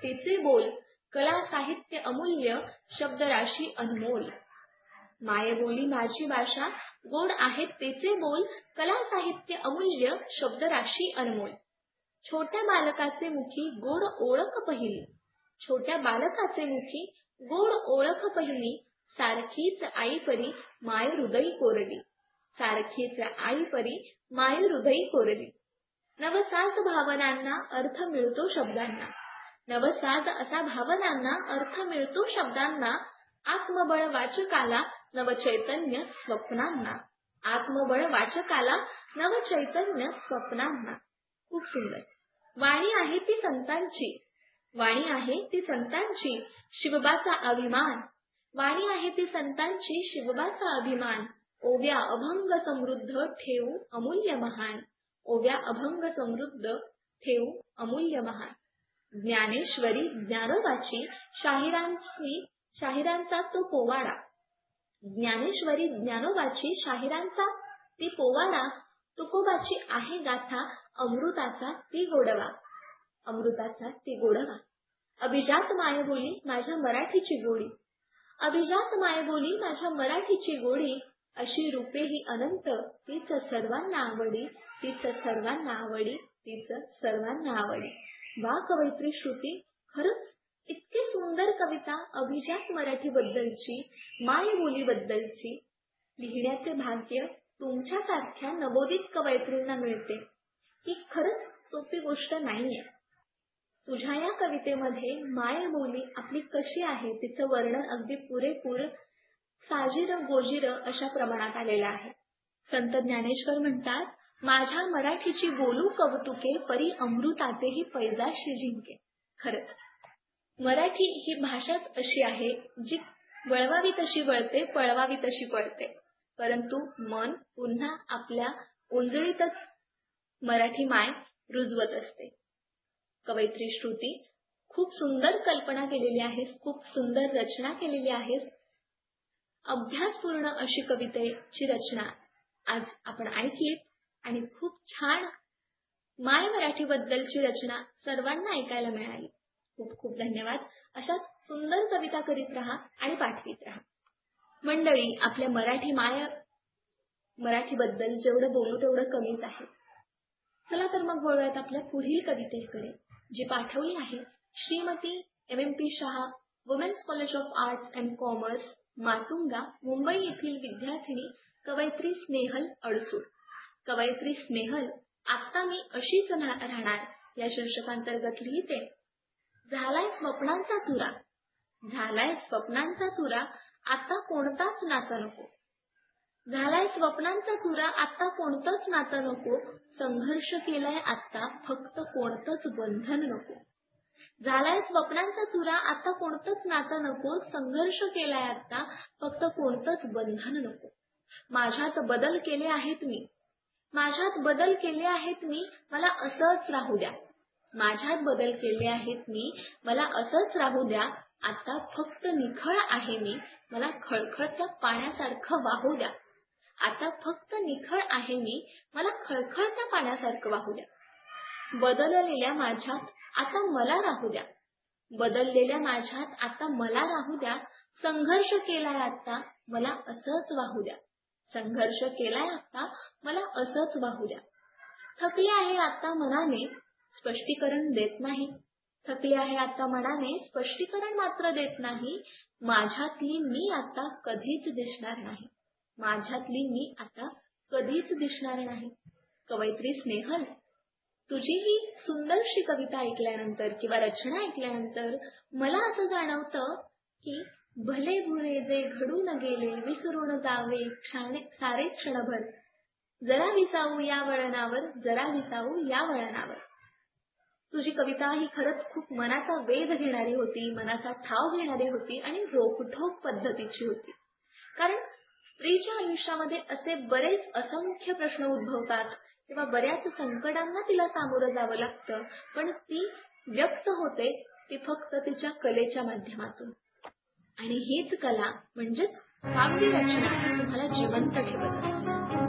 तेचे बोल, कला साहित्य अमूल्य, शब्दराशी अनमोल. मायबोली माझी भाषा, गोड आहेत तेचे बोल, कला साहित्य अमूल्य, शब्दराशी अनमोल. छोट्या बालकाचे मुखी गोड ओळख पहिली, छोट्या बालकाचे मुखी गोड ओळख पहिली, सारखीच आईपरी माय हृदय कोरली, सारखीच आईपरी माय हृदय कोरली. नवसाज भावनांना अर्थ मिळतो शब्दांना, नवसाज असा भावनांना अर्थ मिळतो शब्दांना. आत्मबळ वाचकाला नवचैतन्य स्वप्नांना, आत्मबळ वाचकाला नवचैतन्य स्वप्नांना. खूप सुंदर. वाणी आहे ती संतांची, वाणी आहे ती संतांची, शिवबाचा अभिमान. वाणी आहे ती संतांची, शिवबाचा अभिमान. ओव्या अभंग समृद्ध ठेवू अमूल्य महान, ओव्या अभंग समृद्ध ठेवू अमूल्य महान. ज्ञानेश्वरी ज्ञानोबाची शाहिरांचा तो पोवाडा, ज्ञानेश्वरी ज्ञानोबाची शाहिरांचा ती पोवाडा. तुकोबाची आहे गाथा अमृताचा ती गोडवा, अमृताचा ती गोडवा. अभिजात मायबोली माझ्या मराठीची गोडी, अभिजात मायबोली माझ्या मराठीची गोडी. अशी रूपे ही अनंत, तीच सर्वांना आवडी, तीच सर्वांना आवडी, तीच सर्वांना आवडी. वा कवयित्री श्रुती, खरंच इतकी सुंदर कविता अभिजात मराठी बद्दलची, मायबोली बद्दलची लिहिण्याचे भाग्य तुमच्यासारख्या नवोदित कवयित्रींना मिळते. ही खरंच सोपी गोष्ट नाहीये. तुझ्या या कवितेमध्ये मायबोली आपली कशी आहे तिचं वर्णन अगदी पुरेपूर साजीर गोजीर अशा प्रमाणात आलेलं आहे. संत ज्ञानेश्वर म्हणतात, माझ्या मराठीची बोलू कौतुके, परी अमृतातेही पैजाशी जिंके. खरंच मराठी ही भाषाच अशी आहे जी वळवावी तशी वळते, पळवावी तशी पळते, परंतु मन पुन्हा आपल्या ओंजळीतच मराठी माय रुजवत असते. कवयित्री श्रुती, खूप सुंदर कल्पना केलेली आहेस, खूप सुंदर रचना केलेली आहेस. अभ्यासपूर्ण अशी कवितेची रचना आज आपण ऐकली आणि खूप छान माय मराठी बद्दलची रचना सर्वांना ऐकायला मिळाली. खूप खूप धन्यवाद. अशाच सुंदर कविता करीत राहा आणि पाठवीत राहा. मंडळी, आपल्या मराठी बद्दल जेवढं बोलू तेवढं कमीच आहे. चला तर मग बोलूयात आपल्या पुढील कवितेकडे, जी पाठवली आहे Shrimati MM.P. Shah, women's college of arts and commerce, Matunga, Mumbai येथील विद्यार्थिनी कवयित्री स्नेहल अडसूळ. कवयित्री स्नेहल, आता मी अशीच राहणार या शीर्षकांतर्गत लिहिते. झालाय स्वप्नांचा चुरा, झालाय स्वप्नांचा चुरा, आता कोणताच नातं नको. झालाय स्वप्नांचा चुरा, आता कोणतंच नातं नको. संघर्ष केलाय आता, फक्त कोणतंच बंधन नको. झालाय स्वप्नांचा चुरा, आता कोणतंच नातं नको. संघर्ष केलाय आता, फक्त कोणतंच बंधन नको. माझ्यात बदल केले आहेत मी, माझ्यात बदल केले आहेत मी, मला असंच राहू द्या. माझ्यात बदल केले आहेत मी, मला असंच राहू द्या. आता फक्त निखळ आहे मी, मला खळखळत्या पाण्यासारखं वाहू द्या. आता फक्त निखळ आहे मी, मला खळखळत्या पाण्यासारखं वाहू द्या. बदललेल्या माझ्यात आता मला राहू द्या, बदललेल्या माझ्यात आता मला राहू द्या. संघर्ष केलाय आता, मला असंच वाहू द्या. संघर्ष केलाय आता, मला असंच वाहू द्या. थकले आहे आता मनाने, स्पष्टीकरण देत नाही. थकले आहे आता मनाने, स्पष्टीकरण मात्र देत नाही. माझ्यातली मी आता कधीच दिसणार नाही, माझ्यातली मी आता कधीच दिसणार नाही. कवयित्री स्नेहल, तुझी ही सुंदरशी कविता ऐकल्यानंतर किंवा रचना ऐकल्यानंतर मला असं जाणवतं की भले भुले जे घडून गेले, विसरून जावे सारे क्षणभर. जरा विसावू या वळणावर, जरा विसावू या वळणावर. तुझी कविता ही खरंच खूप मनाचा वेध घेणारी होती, मनाचा ठाव घेणारी होती आणि रोखठोक पद्धतीची होती. कारण स्त्रीच्या आयुष्यामध्ये असे बरेच असंख्य प्रश्न उद्भवतात किंवा बऱ्याच संकटांना तिला सामोरं जावं लागतं, पण ती व्यक्त होते ती फक्त तिच्या कलेच्या माध्यमातून. आणि हीच कला म्हणजेच काव्य रचना तुम्हाला जिवंत ठेवत असते.